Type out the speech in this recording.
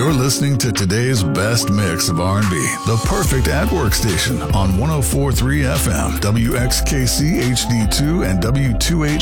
You're listening to today's best mix of R&B, the perfect at-work station on 104.3 FM, WXKC HD2 and W2H